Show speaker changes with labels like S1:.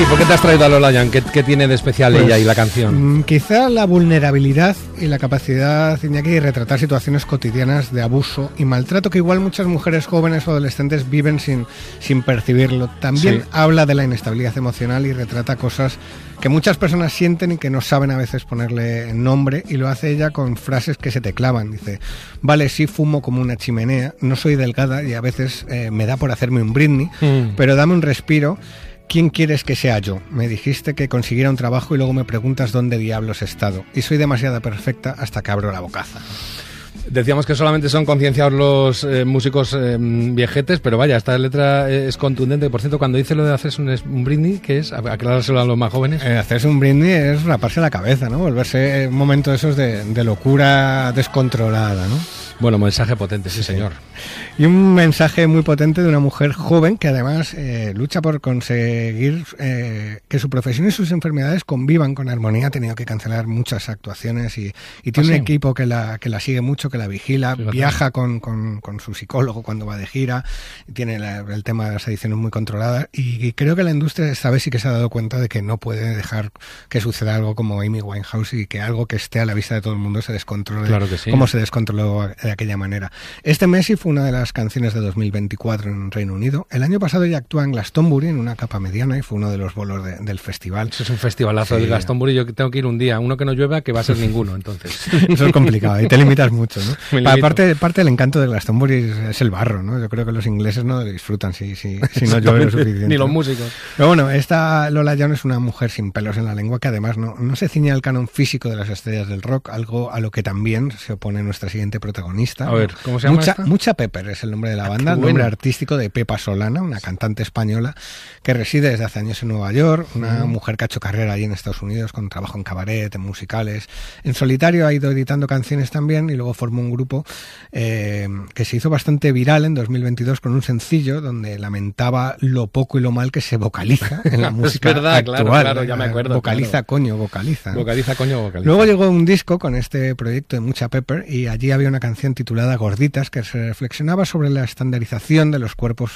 S1: ¿Y por qué te has traído a Lola Young? ¿Qué tiene de especial ella y la canción?
S2: Quizá la vulnerabilidad y la capacidad, Iñaki, de retratar situaciones cotidianas de abuso y maltrato que igual muchas mujeres jóvenes o adolescentes viven sin percibirlo. También habla de la inestabilidad emocional y retrata cosas que muchas personas sienten y que no saben a veces ponerle nombre, y lo hace ella con frases que se te clavan. Dice: vale, sí fumo como una chimenea, no soy delgada y a veces me da por hacerme un Britney, pero dame un respiro. ¿Quién quieres que sea yo? Me dijiste que consiguiera un trabajo y luego me preguntas dónde diablos he estado. Y soy demasiado perfecta hasta que abro la bocaza.
S1: Decíamos que solamente son concienciados los músicos viejetes, pero vaya, esta letra es contundente. Por cierto, cuando dice lo de hacerse un Britney, ¿qué es? Aclarárselo a los más jóvenes.
S2: Hacerse un Britney es raparse la cabeza, ¿no? Volverse un momento de esos de locura descontrolada, ¿no?
S1: Bueno, mensaje potente, sí señor.
S2: Y un mensaje muy potente de una mujer joven que además lucha por conseguir que su profesión y sus enfermedades convivan con armonía. Ha tenido que cancelar muchas actuaciones y tiene un equipo que la sigue mucho, que la vigila, viaja con su psicólogo cuando va de gira, tiene el tema de las adicciones muy controladas, y creo que la industria esta vez sí que se ha dado cuenta de que no puede dejar que suceda algo como Amy Winehouse y que algo que esté a la vista de todo el mundo se descontrole,
S1: claro que sí,
S2: como se descontroló de aquella manera. Este Messi fue una de las canciones de 2024 en Reino Unido. El año pasado ya actúa en Glastonbury en una capa mediana y fue uno de los bolos del festival.
S1: Eso es un festivalazo, el Glastonbury. Yo tengo que ir un día, uno que no llueva, que va a ser ninguno, entonces.
S2: Eso es complicado y te limitas mucho, ¿no? Parte del encanto de Glastonbury es el barro, ¿no? Yo creo que los ingleses no lo disfrutan si no llueve lo suficiente.
S1: Ni los músicos.
S2: Pero bueno, esta Lola Young es una mujer sin pelos en la lengua que además no se ciñe al canon físico de las estrellas del rock, algo a lo que también se opone nuestra siguiente protagonista.
S1: A ver, ¿cómo se llama esta?
S2: Mucha Pepper es el nombre de la banda, el nombre artístico de Pepa Solana, una cantante española que reside desde hace años en Nueva York, una mujer que ha hecho carrera allí en Estados Unidos con trabajo en cabaret, en musicales. En solitario ha ido editando canciones también y luego formó un grupo que se hizo bastante viral en 2022 con un sencillo donde lamentaba lo poco y lo mal que se vocaliza en la música
S1: es verdad,
S2: actual.
S1: Claro, ya me acuerdo.
S2: Vocaliza,
S1: claro.
S2: Coño, vocaliza.
S1: Vocaliza, coño, vocaliza.
S2: Luego llegó un disco con este proyecto de Mucha Pepper y allí había una canción titulada Gorditas que se reflexionaba sobre la estandarización de los cuerpos